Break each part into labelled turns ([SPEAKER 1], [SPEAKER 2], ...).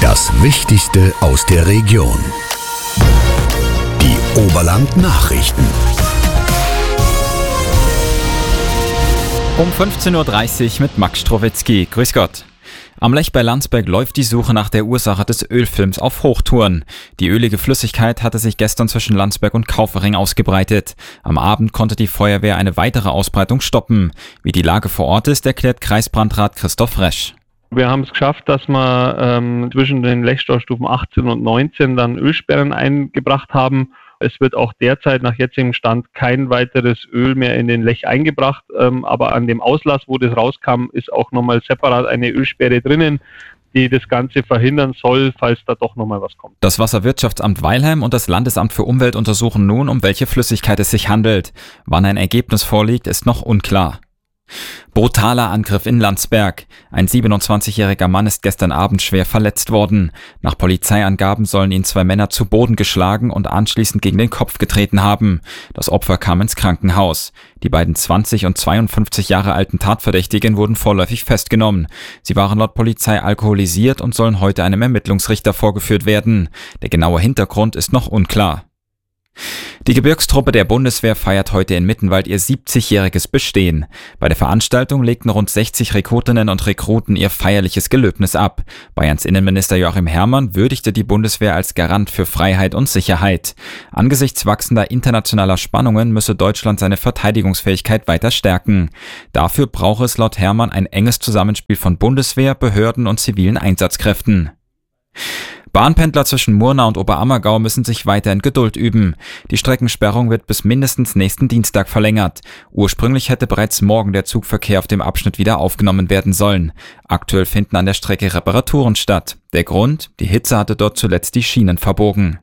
[SPEAKER 1] Das Wichtigste aus der Region. Die Oberland-Nachrichten.
[SPEAKER 2] Um 15.30 Uhr mit Max Strowitzki. Grüß Gott. Am Lech bei Landsberg läuft die Suche nach der Ursache des Ölfilms auf Hochtouren. Die ölige Flüssigkeit hatte sich gestern zwischen Landsberg und Kaufering ausgebreitet. Am Abend konnte die Feuerwehr eine weitere Ausbreitung stoppen. Wie die Lage vor Ort ist, erklärt Kreisbrandrat Christoph Resch.
[SPEAKER 3] Wir haben es geschafft, dass wir zwischen den Lechstaustufen 18 und 19 dann Ölsperren eingebracht haben. Es wird auch derzeit nach jetzigem Stand kein weiteres Öl mehr in den Lech eingebracht, aber an dem Auslass, wo das rauskam, ist auch nochmal separat eine Ölsperre drinnen, die das Ganze verhindern soll, falls da doch nochmal was kommt.
[SPEAKER 2] Das Wasserwirtschaftsamt Weilheim und das Landesamt für Umwelt untersuchen nun, um welche Flüssigkeit es sich handelt. Wann ein Ergebnis vorliegt, ist noch unklar. Brutaler Angriff in Landsberg. Ein 27-jähriger Mann ist gestern Abend schwer verletzt worden. Nach Polizeiangaben sollen ihn 2 Männer zu Boden geschlagen und anschließend gegen den Kopf getreten haben. Das Opfer kam ins Krankenhaus. Die beiden 20 und 52 Jahre alten Tatverdächtigen wurden vorläufig festgenommen. Sie waren laut Polizei alkoholisiert und sollen heute einem Ermittlungsrichter vorgeführt werden. Der genaue Hintergrund ist noch unklar. Die Gebirgstruppe der Bundeswehr feiert heute in Mittenwald ihr 70-jähriges Bestehen. Bei der Veranstaltung legten rund 60 Rekrutinnen und Rekruten ihr feierliches Gelöbnis ab. Bayerns Innenminister Joachim Herrmann würdigte die Bundeswehr als Garant für Freiheit und Sicherheit. Angesichts wachsender internationaler Spannungen müsse Deutschland seine Verteidigungsfähigkeit weiter stärken. Dafür brauche es laut Herrmann ein enges Zusammenspiel von Bundeswehr, Behörden und zivilen Einsatzkräften. Bahnpendler zwischen Murnau und Oberammergau müssen sich weiter in Geduld üben. Die Streckensperrung wird bis mindestens nächsten Dienstag verlängert. Ursprünglich hätte bereits morgen der Zugverkehr auf dem Abschnitt wieder aufgenommen werden sollen. Aktuell finden an der Strecke Reparaturen statt. Der Grund? Die Hitze hatte dort zuletzt die Schienen verbogen.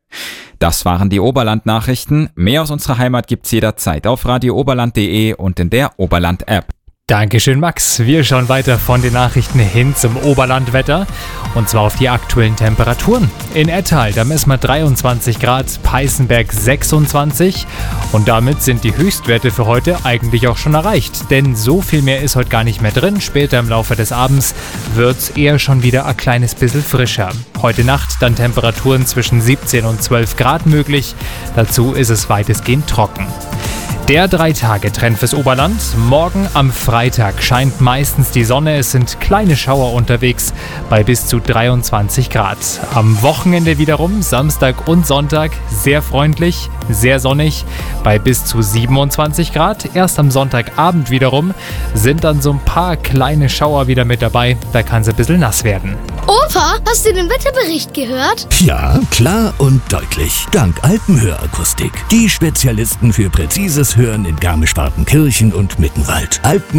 [SPEAKER 2] Das waren die Oberland-Nachrichten. Mehr aus unserer Heimat gibt's jederzeit auf radiooberland.de und in der Oberland-App.
[SPEAKER 4] Dankeschön, Max. Wir schauen weiter von den Nachrichten hin zum Oberlandwetter und zwar auf die aktuellen Temperaturen. In Ettal, da messen wir 23 Grad, Peißenberg 26 und damit sind die Höchstwerte für heute eigentlich auch schon erreicht, denn so viel mehr ist heute gar nicht mehr drin. Später im Laufe des Abends wird's eher schon wieder ein kleines bisschen frischer. Heute Nacht dann Temperaturen zwischen 17 und 12 Grad möglich. Dazu ist es weitestgehend trocken. Der 3-Tage-Trend fürs Oberland. Morgen am Freitag scheint meistens die Sonne. Es sind kleine Schauer unterwegs bei bis zu 23 Grad. Am Wochenende wiederum, Samstag und Sonntag, sehr freundlich, sehr sonnig bei bis zu 27 Grad. Erst am Sonntagabend wiederum sind dann so ein paar kleine Schauer wieder mit dabei. Da kann es ein bisschen nass werden.
[SPEAKER 5] Opa, hast du den Wetterbericht gehört?
[SPEAKER 1] Ja, klar und deutlich. Dank Alpenhörakustik. Die Spezialisten für präzises Hören in Garmisch-Partenkirchen und Mittenwald.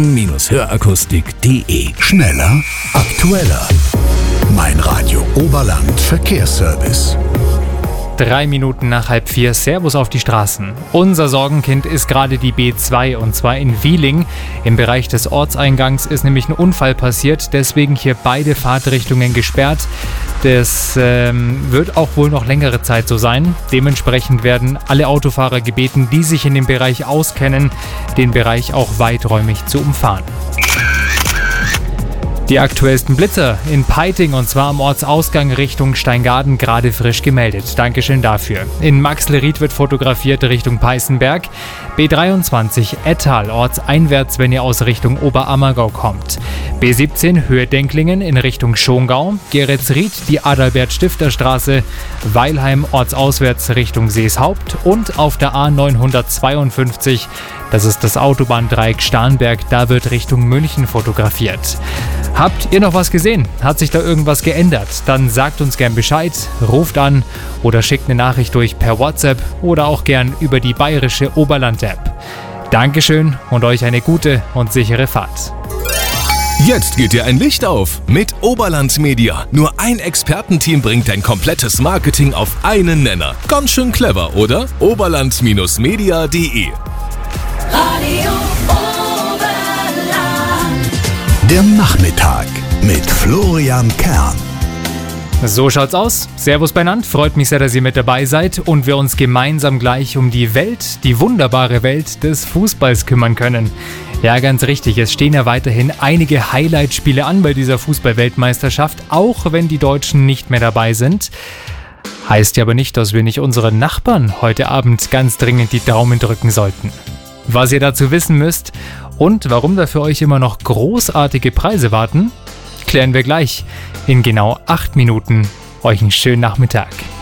[SPEAKER 1] Alpen-Hörakustik.de. Schneller, aktueller. Mein Radio Oberland Verkehrsservice.
[SPEAKER 4] 3 Minuten nach 3:30, Servus auf die Straßen. Unser Sorgenkind ist gerade die B2 und zwar in Wieling. Im Bereich des Ortseingangs ist nämlich ein Unfall passiert, deswegen hier beide Fahrtrichtungen gesperrt. Das wird auch wohl noch längere Zeit so sein. Dementsprechend werden alle Autofahrer gebeten, die sich in dem Bereich auskennen, den Bereich auch weiträumig zu umfahren. Die aktuellsten Blitzer in Peiting und zwar am Ortsausgang Richtung Steingaden gerade frisch gemeldet. Dankeschön dafür. In Maxleried wird fotografiert Richtung Peißenberg. B23 Ettal ortseinwärts, wenn ihr aus Richtung Oberammergau kommt. B17 Höhe Denklingen in Richtung Schongau. Geretsried die Adalbert-Stifter-Straße. Weilheim ortsauswärts Richtung Seeshaupt. Und auf der A952, das ist das Autobahndreieck Starnberg, da wird Richtung München fotografiert. Habt ihr noch was gesehen? Hat sich da irgendwas geändert? Dann sagt uns gern Bescheid, ruft an oder schickt eine Nachricht durch per WhatsApp oder auch gern über die bayerische Oberland-App. Dankeschön und euch eine gute und sichere Fahrt.
[SPEAKER 6] Jetzt geht dir ein Licht auf mit Oberland Media. Nur ein Expertenteam bringt dein komplettes Marketing auf einen Nenner. Ganz schön clever, oder? Oberland-media.de.
[SPEAKER 7] Radio Oberland.
[SPEAKER 1] Der Nachmittag mit Florian Kern.
[SPEAKER 4] So schaut's aus. Servus beieinander, freut mich sehr, dass ihr mit dabei seid und wir uns gemeinsam gleich um die Welt, die wunderbare Welt des Fußballs kümmern können. Ja, ganz richtig, es stehen ja weiterhin einige Highlight-Spiele an bei dieser Fußball-Weltmeisterschaft, auch wenn die Deutschen nicht mehr dabei sind. Heißt ja aber nicht, dass wir nicht unseren Nachbarn heute Abend ganz dringend die Daumen drücken sollten. Was ihr dazu wissen müsst und warum da für euch immer noch großartige Preise warten, klären wir gleich in genau 8 Minuten. Euch einen schönen Nachmittag.